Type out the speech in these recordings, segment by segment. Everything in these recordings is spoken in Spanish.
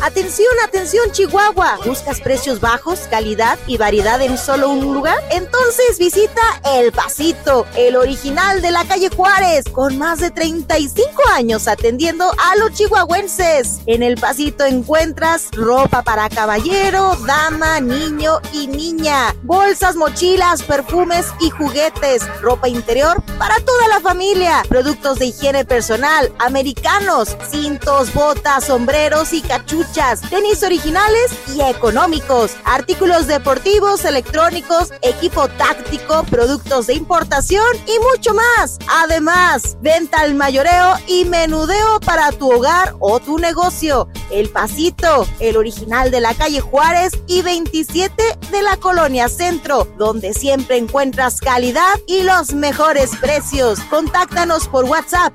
Atención, atención, Chihuahua. ¿Buscas precios bajos, calidad y variedad en solo un lugar? Entonces visita El Pasito, el original de la calle Juárez, con más de 35 años atendiendo a los chihuahuenses. En El Pasito encuentras ropa para caballero, dama, niño y niña, bolsas, mochilas, perfumes y juguetes, ropa interior para toda la familia, productos de higiene personal, americanos, cintos, botas, sombreros y cachuchas, tenis originales y económicos, artículos deportivos, electrónicos, equipo táctico, productos de importación y mucho más. Además, venta al mayoreo y menudeo para tu hogar o tu negocio. El Pasito, el original de la calle Juárez y 27 de la Colonia Centro, donde siempre encuentras calidad y los mejores precios. Contáctanos por WhatsApp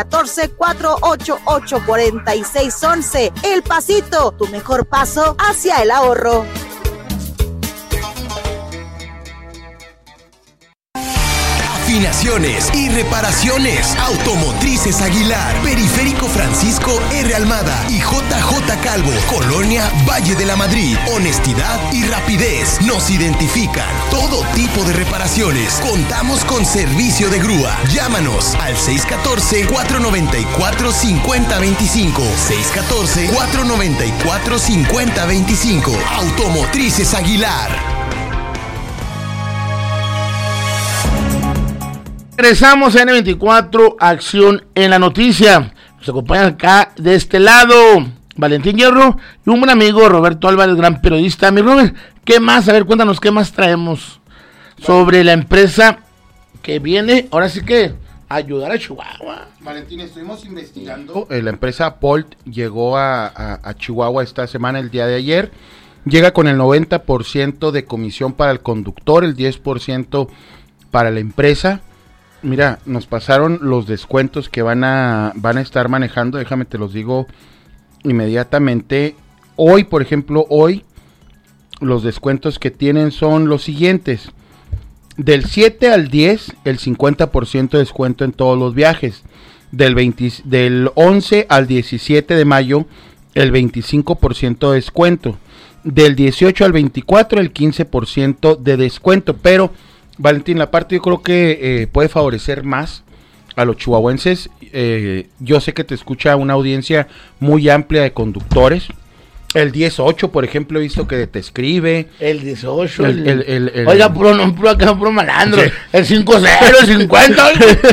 614-488-4611. El Pasito, tu mejor paso hacia el ahorro. Afinaciones y reparaciones. Automotrices Aguilar. Periférico Francisco R. Almada y JJ Calvo. Colonia Valle de la Madrid. Honestidad y rapidez nos identifican. Todo tipo de reparaciones. Contamos con servicio de grúa. Llámanos al 614-494-5025. 614-494-5025. Automotrices Aguilar. Regresamos a N24, acción en la noticia. Nos acompañan acá de este lado Valentín Hierro y un buen amigo Roberto Álvarez, gran periodista. Mi Robert, ¿qué más? A ver, cuéntanos qué más traemos sobre la empresa que viene, ahora sí que a ayudar a Chihuahua. Valentín, estuvimos investigando. La empresa Bolt llegó a Chihuahua esta semana, el día de ayer. Llega con el 90% de comisión para el conductor, el 10% para la empresa. Mira, nos pasaron los descuentos que van a estar manejando, déjame te los digo inmediatamente. Hoy, por ejemplo, los descuentos que tienen son los siguientes. Del 7 al 10, el 50% de descuento en todos los viajes. Del 11 al 17 de mayo, el 25% de descuento. Del 18 al 24, el 15% de descuento, pero Valentín, la parte yo creo que puede favorecer más a los chihuahuenses. Yo sé que te escucha una audiencia muy amplia de conductores. El 18, por ejemplo, he visto que te escribe. El 18. Oiga, puro malandro. Sí. El 50, el 50.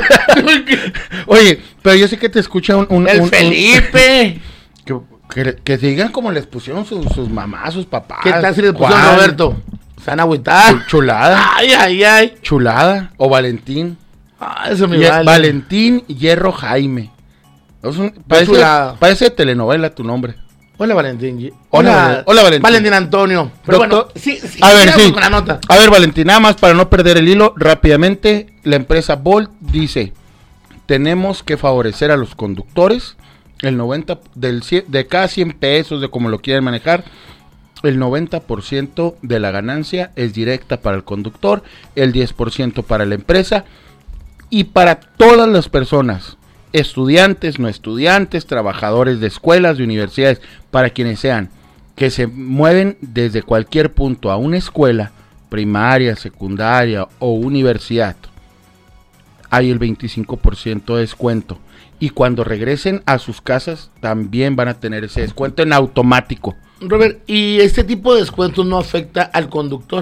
Oye, pero yo sé que te escucha un Felipe. Que digan como les pusieron sus mamás, sus papás. ¿Qué tal si les pusieron Roberto? San agüitar. Chulada. Ay. Chulada. O Valentín. Eso me vale. Valentín Hierro Jaime. Parece telenovela tu nombre. Hola Valentín. Hola Valentín. Valentín Antonio. Pero Doctor, bueno, sí. A ver, sí. Con la nota. A ver, Valentín, nada más para no perder el hilo, rápidamente, la empresa Bolt dice, tenemos que favorecer a los conductores, el 90 de cada 100 pesos, de como lo quieran manejar, el 90% de la ganancia es directa para el conductor, el 10% para la empresa y para todas las personas, estudiantes, no estudiantes, trabajadores de escuelas, de universidades, para quienes sean, que se mueven desde cualquier punto a una escuela, primaria, secundaria o universidad, hay el 25% de descuento. Y cuando regresen a sus casas, también van a tener ese descuento en automático. Robert, ¿y este tipo de descuentos no afecta al conductor?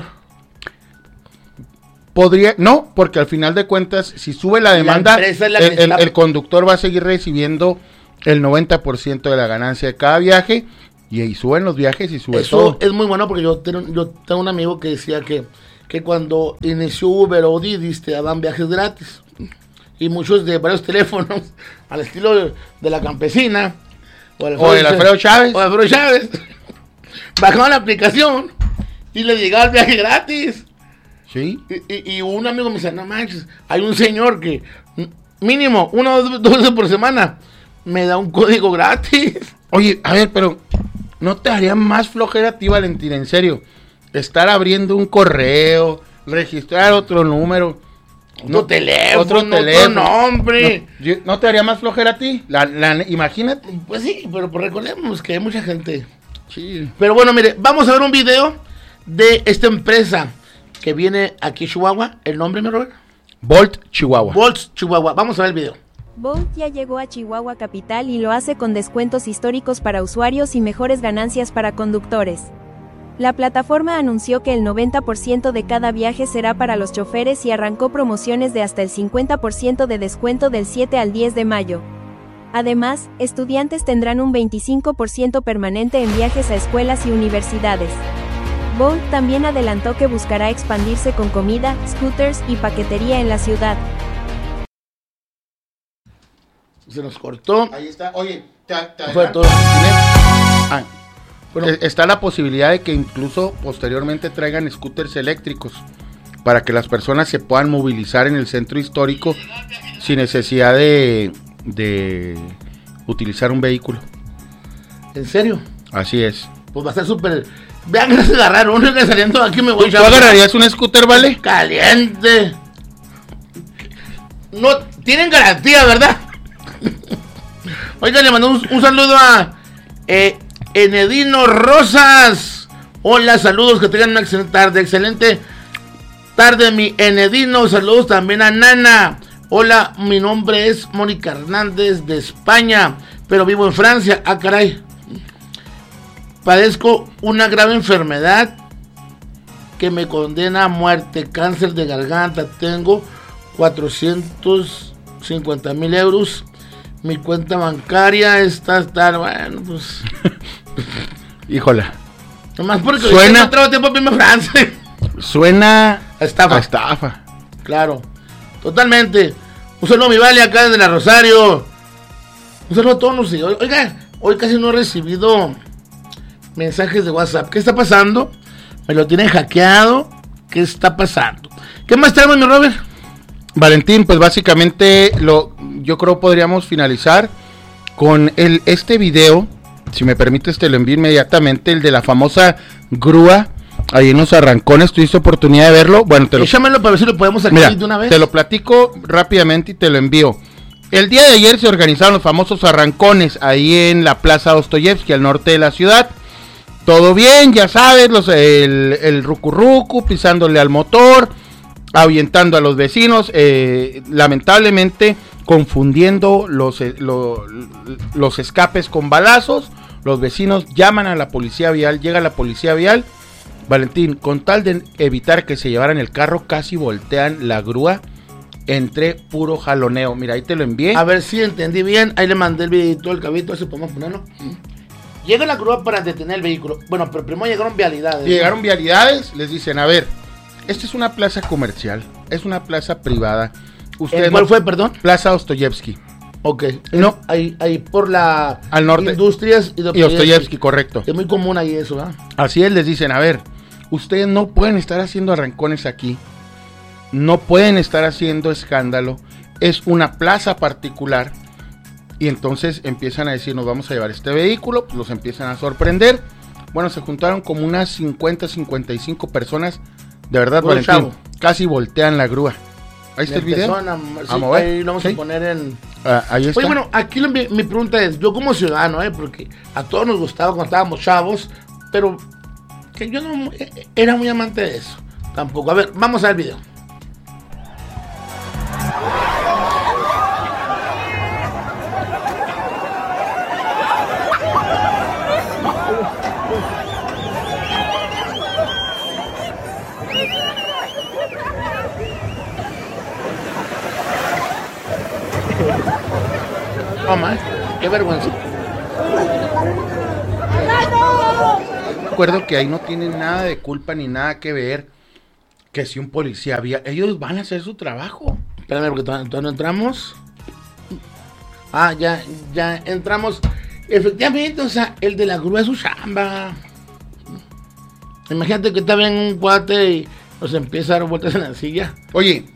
No, porque al final de cuentas, si sube la demanda, el conductor va a seguir recibiendo el 90% de la ganancia de cada viaje, y ahí suben los viajes y sube eso todo. Es muy bueno, porque yo tengo un amigo que decía que cuando inició Uber o Didi te daban viajes gratis. Y muchos de varios teléfonos, al estilo de la Campesina, o de Alfredo Chávez, bajaban la aplicación y le llegaba el viaje gratis. Sí. Y un amigo me dice, no manches, hay un señor que mínimo 1 o 2 veces por semana me da un código gratis. Oye, a ver, pero ¿no te haría más flojera a ti, Valentín, en serio, estar abriendo un correo, registrar otro número Otro teléfono. Otro nombre. ¿No te haría más flojera a ti? Imagínate. Pues sí, pero pues recordemos que hay mucha gente. Sí. Pero bueno, mire, vamos a ver un video de esta empresa que viene aquí a Chihuahua. ¿El nombre, mi Robert? Bolt Chihuahua. Bolt Chihuahua. Vamos a ver el video. Bolt ya llegó a Chihuahua capital y lo hace con descuentos históricos para usuarios y mejores ganancias para conductores. La plataforma anunció que el 90% de cada viaje será para los choferes y arrancó promociones de hasta el 50% de descuento del 7 al 10 de mayo. Además, estudiantes tendrán un 25% permanente en viajes a escuelas y universidades. Bolt también adelantó que buscará expandirse con comida, scooters y paquetería en la ciudad. Se nos cortó. Ahí está. Oye, fue todo. Bueno, está la posibilidad de que incluso posteriormente traigan scooters eléctricos para que las personas se puedan movilizar en el centro histórico sin necesidad de utilizar un vehículo. ¿En serio? Así es. Pues va a estar súper... Vean que se agarraron uno que saliendo de aquí me voy. ¿Tú agarrarías un scooter, vale? Caliente. No, tienen garantía, ¿verdad? Oigan, le mando un saludo a Enedino Rosas. Hola, saludos, que tengan una excelente tarde, mi Enedino. Saludos también a Nana. Hola, mi nombre es Mónica Hernández de España, pero vivo en Francia. Ah, caray. Padezco una grave enfermedad que me condena a muerte, cáncer de garganta. Tengo 450,000 euros. Mi cuenta bancaria está, bueno, pues... Híjola. Nomás porque suena... no traigo tiempo a irme a Francia. Suena... A estafa. Claro. Totalmente. Un saludo a mi Vale acá desde la Rosario. Un saludo a todos los seguidores. Oiga, hoy casi no he recibido mensajes de WhatsApp. ¿Qué está pasando? Me lo tienen hackeado. ¿Qué está pasando? ¿Qué más tenemos, mi Robert? Valentín, pues básicamente yo creo podríamos finalizar con este video. Si me permites te lo envío inmediatamente, el de la famosa grúa ahí en los arrancones. ¿Tuviste oportunidad de verlo? Bueno, échamelo para ver si lo podemos sacar de una vez. Te lo platico rápidamente y te lo envío. El día de ayer se organizaron los famosos arrancones ahí en la Plaza Dostoyevsky, al norte de la ciudad. Todo bien, ya sabes, el rucurrucu, pisándole al motor, ahuyentando a los vecinos, lamentablemente confundiendo los escapes con balazos. Los vecinos llaman a la policía vial, llega la policía vial. Valentín, con tal de evitar que se llevaran el carro, casi voltean la grúa entre puro jaloneo. Mira, ahí te lo envié. A ver si entendí bien, ahí le mandé el videito del cabito, así podemos ponerlo. Llega la grúa para detener el vehículo. Bueno, pero primero llegaron vialidades. Llegaron vialidades, les dicen, a ver, esta es una plaza comercial, es una plaza privada. ¿Cuál fue, perdón? Plaza Dostoyevsky. Ok. No. Ahí por la... Al norte. Industrias y Dostoyevsky, correcto. Es muy común ahí eso, ¿verdad? Así es, les dicen, a ver, ustedes no pueden estar haciendo arrancones aquí. No pueden estar haciendo escándalo. Es una plaza particular. Y entonces empiezan a decir, nos vamos a llevar este vehículo. Pues los empiezan a sorprender. Bueno, se juntaron como unas 50, 55 personas. De verdad, Valentín, casi voltean la grúa. Ahí está el video. Ahí lo vamos a poner en... ahí está. Oye, bueno, aquí mi pregunta es, yo como ciudadano, porque a todos nos gustaba cuando estábamos chavos, pero que yo no era muy amante de eso. Tampoco. A ver, vamos a ver el video. Mamá, qué vergüenza. Recuerdo que ahí no tienen nada de culpa ni nada que ver. Que si un policía había... Ellos van a hacer su trabajo. Espérame, porque todavía no entramos. Ya entramos. Efectivamente, o sea, el de la grúa es su chamba. Imagínate que está bien un cuate y nos empieza a dar vueltas en la silla. Oye,